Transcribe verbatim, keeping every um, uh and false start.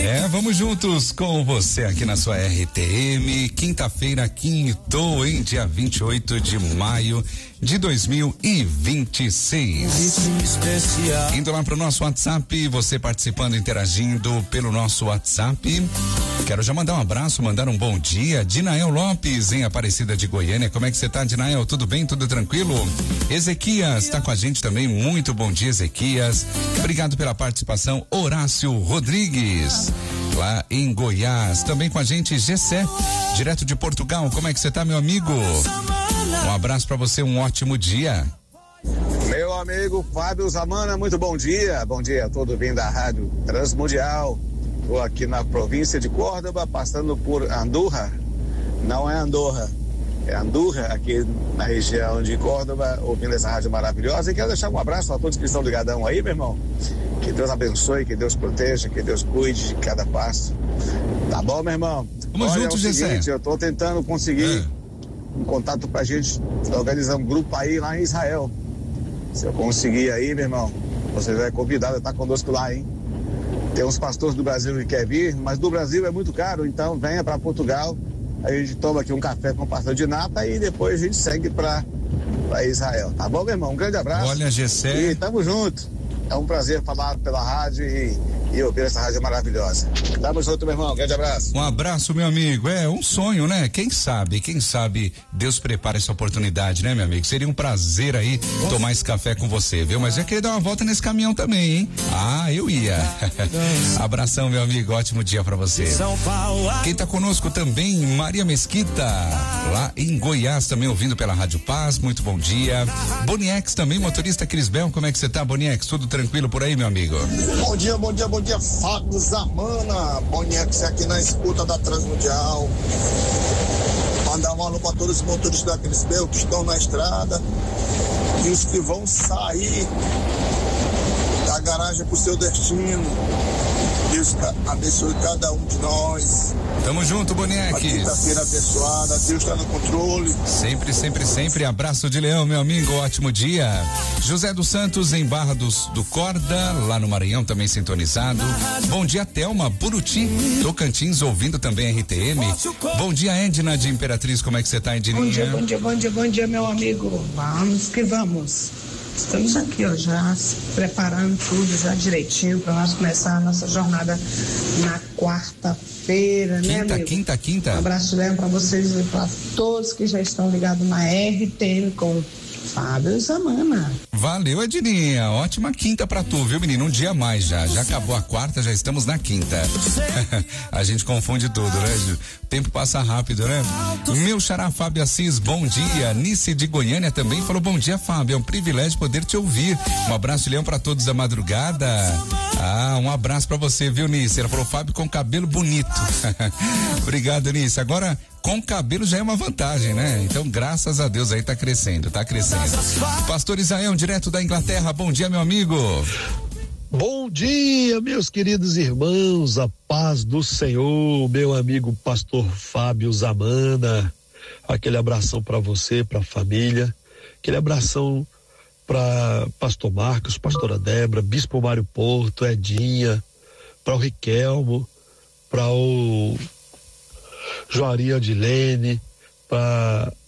É, vamos juntos com você aqui na sua R T M. Quinta-feira, quintou, hein? Dia vinte e oito de maio de dois mil e vinte e seis. Indo lá pro nosso WhatsApp, você participando, interagindo pelo nosso WhatsApp. Quero já mandar um abraço, mandar um bom dia. Dinael Lopes, em Aparecida de Goiânia. Como é que você tá, Dinael? Tudo bem? Tudo tranquilo? Ezequias tá com a gente também. Muito bom dia, Ezequias. Obrigado pela participação. Horácio Rodrigues, lá em Goiás. Também com a gente, Gessé, direto de Portugal. Como é que você tá, meu amigo? Um abraço pra você, um ótimo dia. Meu amigo Fábio Zamana, muito bom dia. Bom dia a todo vindo da Rádio Transmundial. Estou aqui na província de Córdoba, passando por Andorra. Não é Andorra, é Andorra, aqui na região de Córdoba, ouvindo essa rádio maravilhosa. E quero deixar um abraço a todos que estão ligadão aí, meu irmão. Que Deus abençoe, que Deus proteja, que Deus cuide de cada passo. Tá bom, meu irmão? Vamos Olha, juntos, é o Gessé. seguinte, eu tô tentando conseguir é. um contato pra gente organizar um grupo aí lá em Israel. Se eu conseguir aí, meu irmão, você já é convidado a estar conosco lá, hein? Tem uns pastores do Brasil que querem vir, mas do Brasil é muito caro, então venha para Portugal. A gente toma aqui um café com pastor de nata e depois a gente segue para Israel. Tá bom, meu irmão? Um grande abraço. Olha, Gessé. E tamo junto. É um prazer falar pela rádio e, e ouvir essa rádio maravilhosa. Tamo junto, meu irmão. Um grande abraço. Um abraço, meu amigo. É um sonho, né? Quem sabe, quem sabe Deus prepara essa oportunidade, né, meu amigo? Seria um prazer aí tomar esse café com você, viu? Mas eu queria dar uma volta nesse caminhão também, hein? Ah, eu ia. Abração, meu amigo. Ótimo dia pra você. Quem tá conosco também, Maria Mesquita, lá em Goiás, também ouvindo pela Rádio Paz. Muito bom dia. Boniex também, motorista Crisbel. Como é que você tá, Boniex? Tudo tranquilo por aí, meu amigo? Bom dia, bom dia, bom dia, Fábio Zamana. Boniex aqui na escuta da Transmundial. Mandar um alô para todos os motoristas da Crisbel que estão na estrada e os que vão sair da garagem para o seu destino. Deus abençoe cada um de nós. Tamo junto, Boniex. Quinta-feira abençoada, Deus está no controle. Sempre, sempre, sempre. Abraço de leão, meu amigo. Ótimo dia. José dos Santos, em Barra dos, do Corda, lá no Maranhão, também sintonizado. Bom dia, Thelma, Buruti, Tocantins, ouvindo também R T M. Bom dia, Edna de Imperatriz. Como é que você tá, Edninha? Bom dia, bom dia, bom dia, bom dia, meu amigo. Vamos que vamos. Estamos aqui, ó, já preparando tudo já direitinho para nós começar a nossa jornada na quarta-feira, né, Quinta, amigo? quinta, quinta. Um abraço para vocês e para todos que já estão ligados na R T M com Fábio Zamana. Valeu, Edninha. Ótima quinta pra tu, viu, menino? Um dia a mais já. Já acabou a quarta, já estamos na quinta. A gente confunde tudo, né? O tempo passa rápido, né? Meu xará Fábio Assis, bom dia. Nice de Goiânia também falou bom dia, Fábio. É um privilégio poder te ouvir. Um abraço, Leão, pra todos da madrugada. Ah, um abraço pra você, viu, Nice? Ela falou Fábio com cabelo bonito. Obrigado, Nice. Agora, com cabelo já é uma vantagem, né? Então, graças a Deus aí tá crescendo, tá crescendo. Pastor Isael, direto da Inglaterra, bom dia, meu amigo. Bom dia, meus queridos irmãos, a paz do Senhor, meu amigo pastor Fábio Zamana. Aquele abração para você, para a família, aquele abração para pastor Marcos, pastora Débora, bispo Mário Porto, Edinha, para o Riquelmo, para o Joaria Adilene, para